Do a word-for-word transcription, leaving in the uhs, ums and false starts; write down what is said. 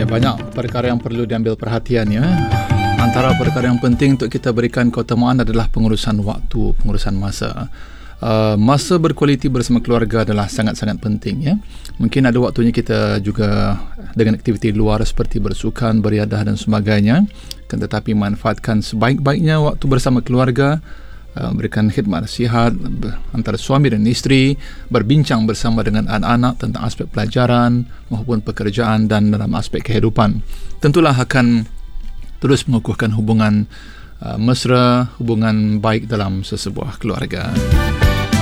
banyak perkara yang perlu diambil perhatian ya. Antara perkara yang penting untuk kita berikan keutamaan adalah pengurusan waktu, pengurusan masa. Uh, masa berkualiti bersama keluarga adalah sangat-sangat penting ya. Mungkin ada waktunya kita juga dengan aktiviti luar seperti bersukan, beriadah dan sebagainya. Kan tetapi manfaatkan sebaik-baiknya waktu bersama keluarga, uh, berikan khidmat nasihat antara suami dan isteri, berbincang bersama dengan anak-anak tentang aspek pelajaran maupun pekerjaan dan dalam aspek kehidupan. Tentulah akan terus mengukuhkan hubungan uh, mesra, hubungan baik dalam sesebuah keluarga.